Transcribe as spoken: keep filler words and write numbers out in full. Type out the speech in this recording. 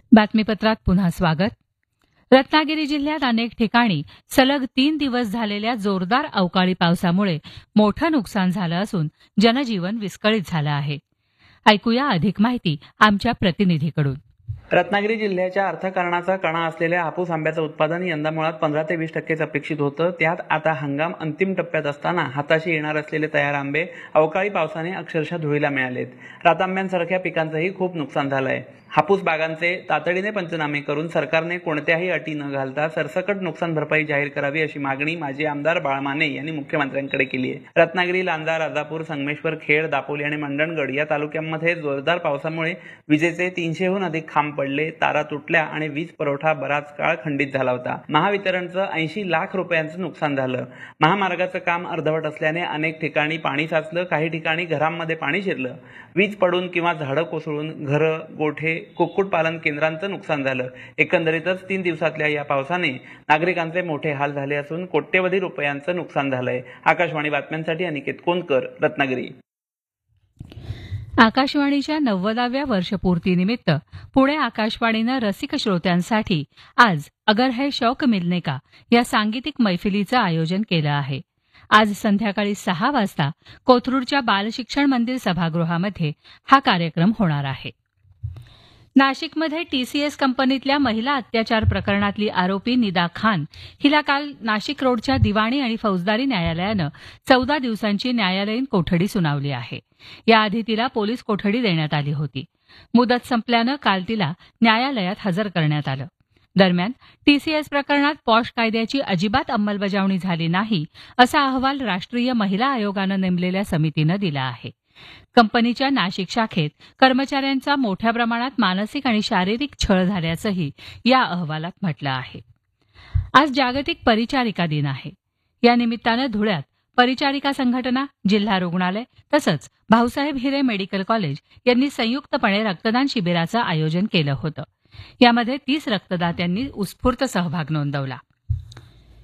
बातमीपत्रात पुन्हा स्वागत. रत्नागिरी जिल्ह्यात अनेक ठिकाणी सलग तीन दिवस झालेल्या जोरदार अवकाळी पावसामुळे मोठं नुकसान झालं असून जनजीवन विस्कळीत झालं आहे. ऐकूया अधिक माहिती आमच्या प्रतिनिधीकडून. रत्नागिरी जिल्ह्याच्या अर्थकारणाचा कणा असलेल्या हापूस आंब्याचं उत्पादन यंदा मुळात पंधरा ते वीस टक्केच अपेक्षित होतं. त्यात आता हंगाम अंतिम टप्प्यात असताना हाताशी येणार असलेले तयार आंबे अवकाळी पावसाने अक्षरशः धुळीला मिळालेत. रातांब्यांसारख्या पिकांचंही खूप नुकसान झालंय. हापूस बागांचे तातडीने पंचनामे करून सरकारने कोणत्याही अटी न घालता सरसकट नुकसान भरपाई जाहीर करावी अशी मागणी माजी आमदार बाळा माने यांनी मुख्यमंत्र्यांकडे केली आहे. रत्नागिरी, लांजा, राजापूर, संगमेश्वर, खेड, दापोली आणि मंडणगड या तालुक्यांमध्ये जोरदार पावसामुळे विजेचे तीनशेहून अधिक खांब पडले, तारा तुटल्या आणि वीज पुरवठा बराच काळ खंडित झाला होता. महावितरणचं ऐंशी लाख रुपयांचं नुकसान झालं. महामार्गाचं काम अर्धवट असल्याने अनेक ठिकाणी पाणी साचलं, काही ठिकाणी घरांमध्ये पाणी शिरलं. वीज पडून किंवा झाडं कोसळून घरं, गोठे, कुक्कुटपालन केंद्रांचं नुकसान झालं. एकंदरीतच तीन दिवसातल्या या पावसाने नागरिकांचे मोठे हाल झाले असून कोट्यवधी रुपयांचं नुकसान झालंय. आकाशवाणी बातम्यांसाठी अनिकेत कोनकर, रत्नागिरी. आकाशवाणीच्या नव्वदाव्या वर्षपूर्तीनिमित्त पुणे आकाशवाणीनं रसिक श्रोत्यांसाठी आज अगर है शौक मिलने का या सांगीतिक मैफिलीचं आयोजन केलं आहे. आज संध्याकाळी सहा वाजता कोथरूडच्या बालशिक्षण मंदिर सभागृहामध्ये हा कार्यक्रम होणार आहे. नाशिकमध्ये टीसीएस कंपनीतल्या महिला अत्याचार प्रकरणातली आरोपी निदा खान हिला काल नाशिक रोडच्या दिवाणी आणि फौजदारी न्यायालयानं चौदा दिवसांची न्यायालयीन कोठडी सुनावली आहे. याआधी तिला पोलीस कोठडी देण्यात आली होती. मुदत संपल्यानं काल तिला न्यायालयात हजर करण्यात आलं. दरम्यान टीसीएस प्रकरणात पॉश कायद्याची अजिबात अंमलबजावणी झाली नाही असा अहवाल राष्ट्रीय महिला आयोगानं नेमलेल्या समितीनं दिला आहे. कंपनीच्या नाशिक शाखेत कर्मचाऱ्यांचा मोठ्या प्रमाणात मानसिक आणि शारीरिक छळ झाल्याचंही या अहवालात म्हटलं आहे. आज जागतिक परिचारिका दिन आहे. या निमित्तानं धुळ्यात परिचारिका संघटना, जिल्हा रुग्णालय तसंच भाऊसाहेब हिरे मेडिकल कॉलेज यांनी संयुक्तपणे रक्तदान शिबिराचं आयोजन केलं होतं. यामध्ये तीस रक्तदात्यांनी उत्स्फूर्त सहभाग नोंदवला.